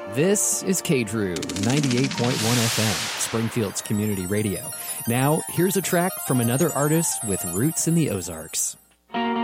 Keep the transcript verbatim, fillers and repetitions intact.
This is K-Drew, ninety-eight point one F M, Springfield's community radio. Now, here's a track from another artist with roots in the Ozarks.